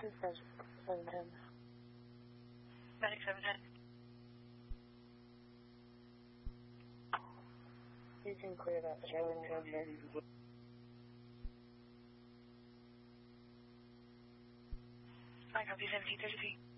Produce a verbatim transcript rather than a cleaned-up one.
seven ten. Medic seven ten. You can clear that seven ten here. I copy seventeen thirty-three.